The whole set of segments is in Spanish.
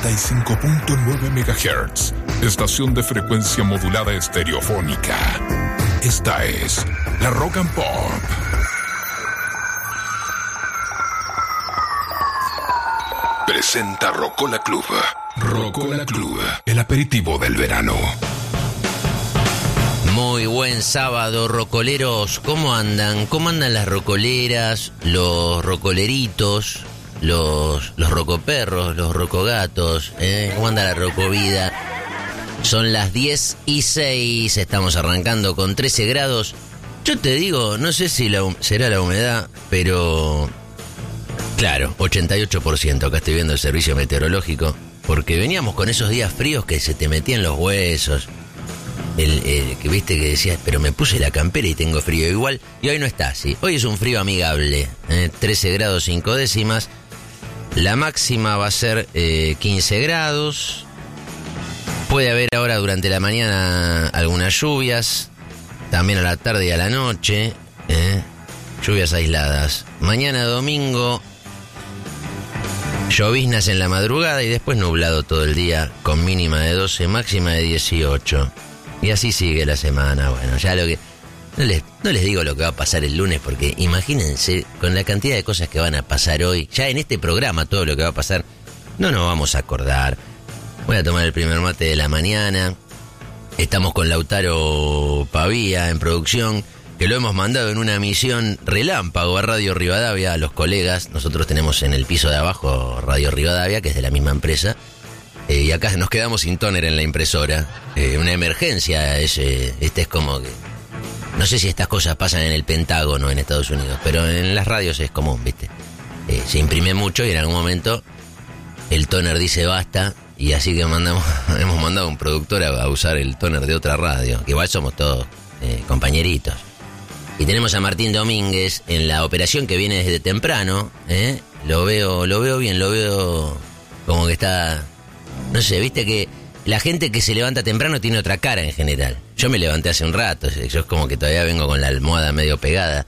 95.9 MHz, estación de frecuencia modulada estereofónica. Esta es la Rock and Pop. Presenta Rocola Club. Rocola Club, el aperitivo del verano. Muy buen sábado, rocoleros. ¿Cómo andan? ¿Cómo andan las rocoleras, los rocoleritos, los rocoperros, los rocogatos? ¿Cómo anda la rocovida? Son las 10:06, estamos arrancando con 13 grados. Yo te digo, no sé si será la humedad, pero... Claro, 88%, acá estoy viendo el servicio meteorológico, porque veníamos con esos días fríos que se te metían los huesos, que viste que decías, pero me puse la campera y tengo frío igual, y hoy no está así, hoy es un frío amigable, 13 grados 5 décimas, la máxima va a ser 15 grados, puede haber ahora durante la mañana algunas lluvias, también a la tarde y a la noche, lluvias aisladas, mañana domingo... Lloviznas en la madrugada y después nublado todo el día, con mínima de 12, máxima de 18. Y así sigue la semana. Bueno, ya lo que... No les digo lo que va a pasar el lunes, porque imagínense, con la cantidad de cosas que van a pasar hoy, ya en este programa todo lo que va a pasar, no nos vamos a acordar. Voy a tomar el primer mate de la mañana. Estamos con Lautaro Pavía en producción, que lo hemos mandado en una misión relámpago a Radio Rivadavia, a los colegas. Nosotros tenemos en el piso de abajo Radio Rivadavia, que es de la misma empresa, y acá nos quedamos sin tóner en la impresora. Una emergencia, este es como que... No sé si estas cosas pasan en el Pentágono en Estados Unidos, pero en las radios es común, ¿viste? Se imprime mucho y en algún momento el tóner dice basta, y así que hemos mandado a un productor a usar el tóner de otra radio, que igual somos todos compañeritos. Y tenemos a Martín Domínguez en la operación, que viene desde temprano, Lo veo bien, lo veo como que está... No sé, viste que la gente que se levanta temprano tiene otra cara en general. Yo me levanté hace un rato, yo es como que todavía vengo con la almohada medio pegada.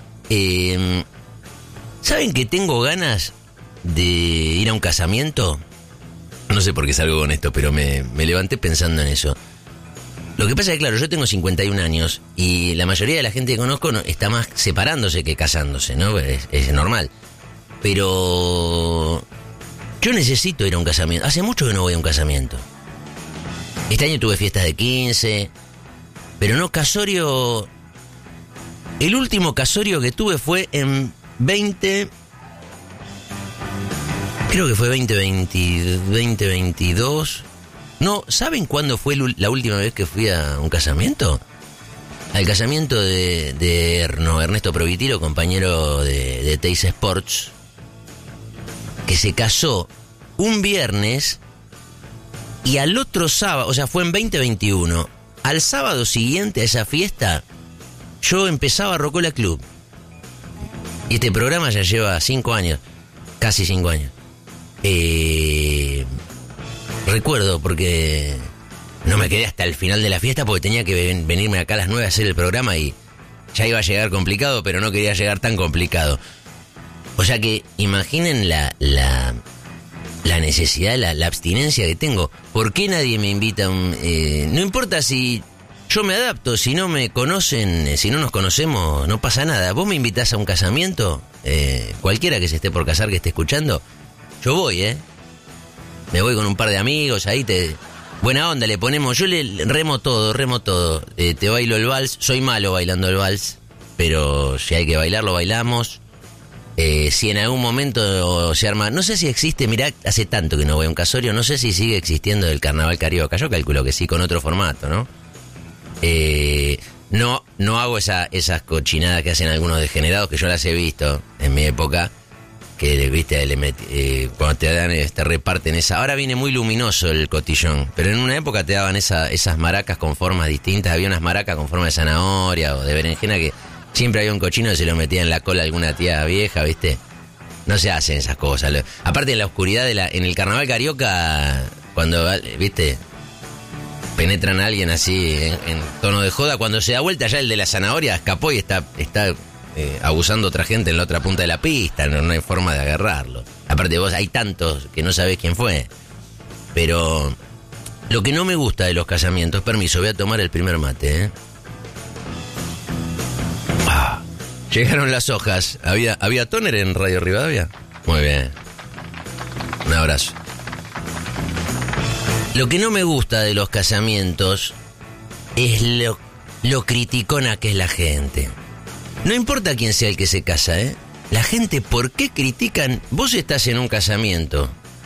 ¿Saben que tengo ganas de ir a un casamiento? No sé por qué salgo con esto, pero me levanté pensando en eso. Lo que pasa es que, claro, yo tengo 51 años y la mayoría de la gente que conozco está más separándose que casándose, ¿no? Es normal. Pero yo necesito ir a un casamiento. Hace mucho que no voy a un casamiento. Este año tuve fiestas de 15, pero no casorio. El último casorio que tuve fue en 20... Creo que fue 2022... No, ¿saben cuándo fue la última vez que fui a un casamiento? Al casamiento de Ernesto Provitilo, compañero de Teis Sports, que se casó un viernes y al otro sábado, o sea, fue en 2021, al sábado siguiente a esa fiesta, yo empezaba Rocola Club. Y este programa ya lleva 5 años, casi 5 años. Recuerdo porque no me quedé hasta el final de la fiesta porque tenía que venirme acá a las 9 a hacer el programa y ya iba a llegar complicado, pero no quería llegar tan complicado. O sea que imaginen la necesidad, la abstinencia que tengo. ¿Por qué nadie me invita a un... no importa si yo me adapto, si no me conocen, si no nos conocemos, no pasa nada. Vos me invitás a un casamiento, cualquiera que se esté por casar, que esté escuchando, yo voy, Me voy con un par de amigos, ahí buena onda le ponemos, yo le remo todo, te bailo el vals, soy malo bailando el vals, pero si hay que bailarlo, bailamos. Si en algún momento se arma, no sé si existe, mirá, hace tanto que no voy a un casorio, no sé si sigue existiendo el carnaval carioca, yo calculo que sí, con otro formato, ¿no? No hago esas cochinadas que hacen algunos degenerados, que yo las he visto en mi época, que viste, cuando te dan, te reparten esa... Ahora viene muy luminoso el cotillón, pero en una época te daban esas maracas con formas distintas. Había unas maracas con forma de zanahoria o de berenjena que siempre había un cochino que se lo metía en la cola a alguna tía vieja, viste. No se hacen esas cosas. Aparte, en la oscuridad en el carnaval carioca, cuando, viste, penetran a alguien así en tono de joda, cuando se da vuelta ya el de la zanahoria escapó y está abusando otra gente en la otra punta de la pista, no hay forma de agarrarlo. Aparte vos, hay tantos que no sabés quién fue. Pero lo que no me gusta de los casamientos, permiso, voy a tomar el primer mate, Llegaron las hojas. ¿Había tóner en Radio Rivadavia? Muy bien. Un abrazo. Lo que no me gusta de los casamientos es lo criticona que es la gente. No importa quién sea el que se casa, La gente, ¿por qué critican? Vos estás en un casamiento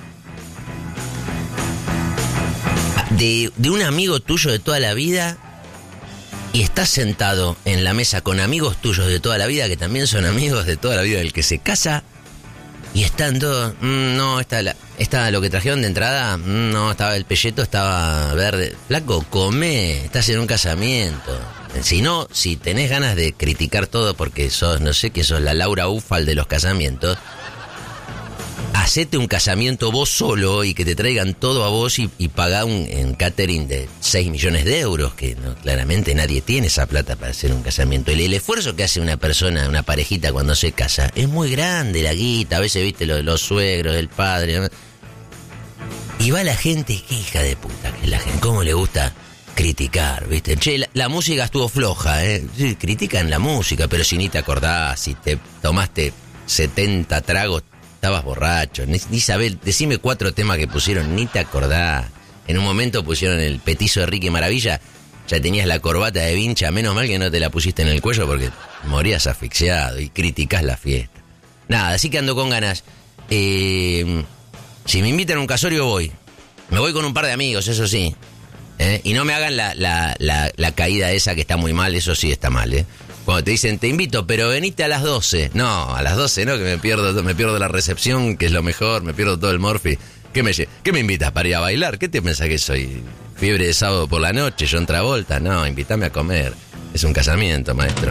de un amigo tuyo de toda la vida y estás sentado en la mesa con amigos tuyos de toda la vida que también son amigos de toda la vida del que se casa y están todos, no, está lo que trajeron de entrada, no, estaba el pelleto, estaba verde. Flaco, comé, estás en un casamiento. Si tenés ganas de criticar todo porque sos, no sé, que sos la Laura Ufal de los casamientos, hacete un casamiento vos solo y que te traigan todo a vos y pagá en catering de 6 millones de euros, que claramente nadie tiene esa plata para hacer un casamiento. El esfuerzo que hace una persona, una parejita cuando se casa, es muy grande, la guita, a veces viste los suegros, el padre, ¿no? Y va la gente, qué hija de puta que es la gente, cómo le gusta criticar, ¿viste? Che, la música estuvo floja, Sí, critican la música, pero si ni te acordás, si te tomaste 70 tragos, estabas borracho, ni sabés, decime 4 temas que pusieron, ni te acordás. En un momento pusieron el petizo de Ricky Maravilla, ya tenías la corbata de vincha, menos mal que no te la pusiste en el cuello porque morías asfixiado y criticás la fiesta. Nada, así que ando con ganas. Si me invitan a un casorio voy. Me voy con un par de amigos, eso sí. Y no me hagan la caída esa que está muy mal, eso sí está mal, Cuando te dicen, te invito, pero venite a las 12. No, a las 12 no, que me pierdo la recepción, que es lo mejor, me pierdo todo el morfi. ¿Qué me invitas para ir a bailar? ¿Qué te pensás que soy? ¿Fiebre de sábado por la noche, John Travolta? No, invítame a comer. Es un casamiento, maestro.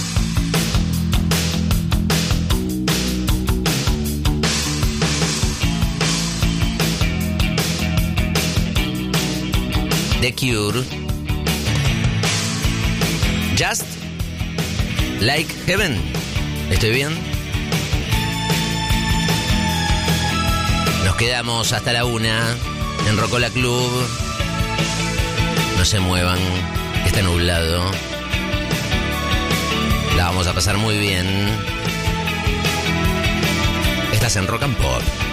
The Cure. Just Like Heaven. ¿Estoy bien? Nos quedamos hasta la 1 en Rocola Club. No se muevan, que está nublado. La vamos a pasar muy bien. Estás en Rock and Pop.